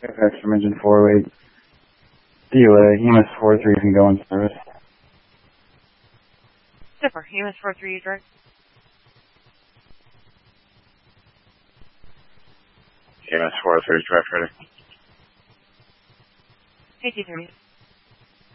FX from engine 408. Delay, EMS 43 can go in service. Zipper, EMS 43 direct. EMS 43 direct ready. Hey, T3.